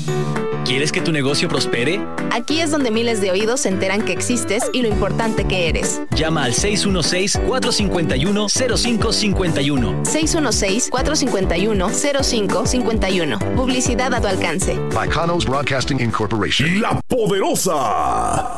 ¿Quieres que tu negocio prospere? Aquí es donde miles de oídos se enteran que existes y lo importante que eres. Llama al 616-451-0551. 616-451-0551. Publicidad a tu alcance. By Canos Broadcasting Incorporation. La Poderosa.